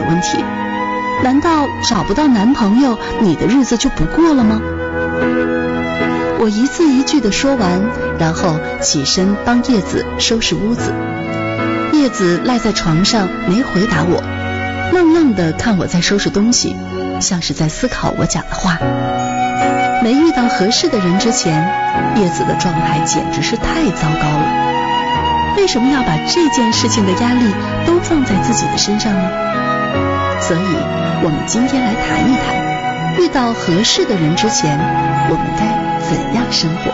问题。难道找不到男朋友，你的日子就不过了吗？我一字一句地说完，然后起身帮叶子收拾屋子。叶子赖在床上没回答我，愣愣地看我在收拾东西，像是在思考我讲的话。没遇到合适的人之前，叶子的状态简直是太糟糕了。为什么要把这件事情的压力都放在自己的身上呢？所以我们今天来谈一谈，遇到合适的人之前，我们该怎样生活。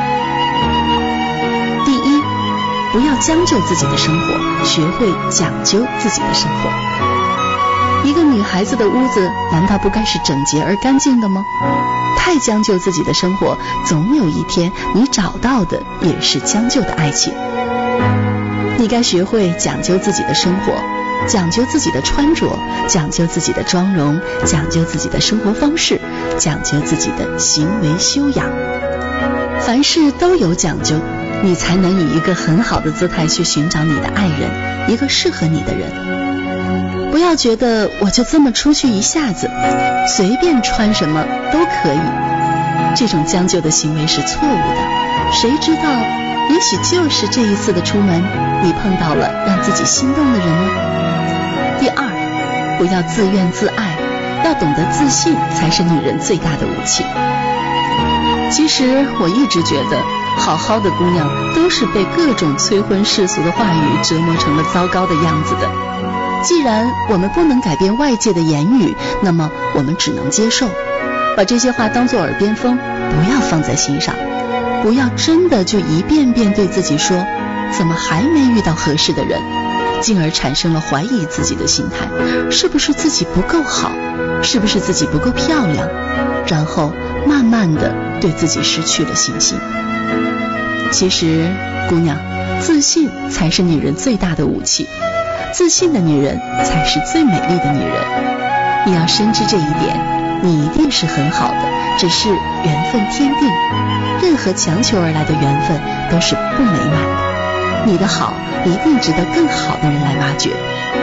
第一，不要将就自己的生活，学会讲究自己的生活。一个女孩子的屋子难道不该是整洁而干净的吗？太将就自己的生活，总有一天你找到的也是将就的爱情。你该学会讲究自己的生活，讲究自己的穿着，讲究自己的妆容，讲究自己的生活方式，讲究自己的行为修养。凡事都有讲究，你才能以一个很好的姿态去寻找你的爱人，一个适合你的人。不要觉得我就这么出去一下子，随便穿什么都可以，这种将就的行为是错误的。谁知道，也许就是这一次的出门，你碰到了让自己心动的人呢。第二，不要自怨自艾，要懂得自信才是女人最大的武器。其实我一直觉得，好好的姑娘都是被各种催婚世俗的话语折磨成了糟糕的样子的。既然我们不能改变外界的言语，那么我们只能接受，把这些话当作耳边风，不要放在心上，不要真的就一遍遍对自己说，怎么还没遇到合适的人，进而产生了怀疑自己的心态，是不是自己不够好，是不是自己不够漂亮，然后慢慢的对自己失去了信心。其实姑娘，自信才是女人最大的武器，自信的女人才是最美丽的女人。你要深知这一点，你一定是很好的，只是缘分天定，任何强求而来的缘分都是不美满的，你的好一定值得更好的人来挖掘。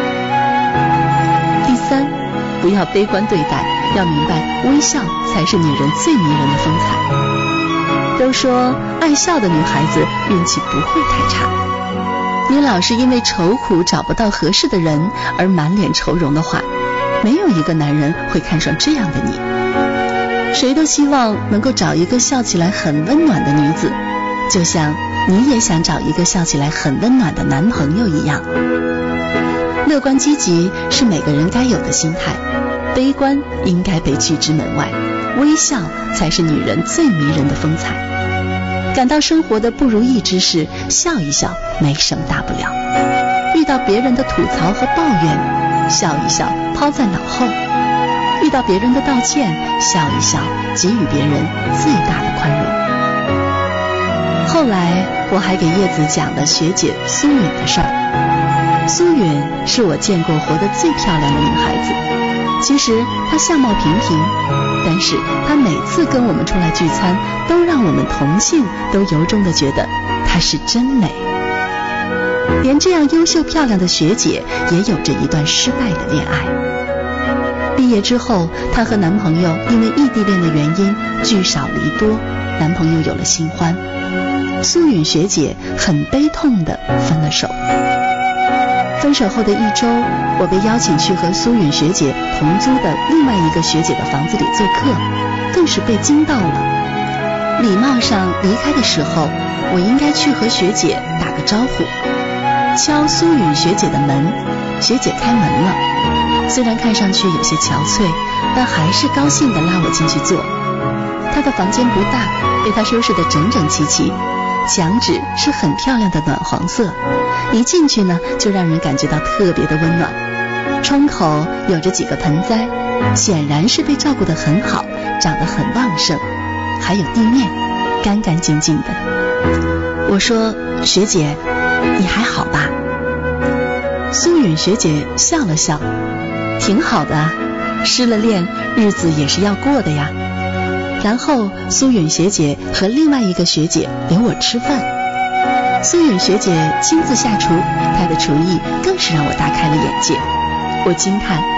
第三，不要悲观对待，要明白微笑才是女人最迷人的风采。都说爱笑的女孩子运气不会太差，你老是因为愁苦找不到合适的人而满脸愁容的话，没有一个男人会看上这样的你。谁都希望能够找一个笑起来很温暖的女子，就像你也想找一个笑起来很温暖的男朋友一样。乐观积极是每个人该有的心态，悲观应该被拒之门外，微笑才是女人最迷人的风采。感到生活的不如意之事，笑一笑没什么大不了。遇到别人的吐槽和抱怨，笑一笑抛在脑后。遇到别人的道歉，笑一笑给予别人最大的宽容。后来我还给叶子讲了学姐苏允的事儿。苏允是我见过活得最漂亮的女孩子，其实她相貌平平，但是她每次跟我们出来聚餐，都让我们同性都由衷地觉得她是真美。连这样优秀漂亮的学姐也有着一段失败的恋爱。毕业之后，她和男朋友因为异地恋的原因聚少离多，男朋友有了新欢，苏允学姐很悲痛地分了手。分手后的一周，我被邀请去和苏允学姐同租的另外一个学姐的房子里做客，更是被惊到了。礼貌上离开的时候，我应该去和学姐打个招呼，敲苏允学姐的门，学姐开门了，虽然看上去有些憔悴，但还是高兴地拉我进去坐。她的房间不大，被她收拾得整整齐齐，墙纸是很漂亮的暖黄色，一进去呢就让人感觉到特别的温暖。窗口有着几个盆栽，显然是被照顾得很好，长得很旺盛，还有地面干干净净的。我说，学姐你还好吧？苏允学姐笑了笑，挺好的啊，失了恋日子也是要过的呀。然后苏允学姐和另外一个学姐留我吃饭，苏允学姐亲自下厨，她的厨艺更是让我大开了眼界。我惊叹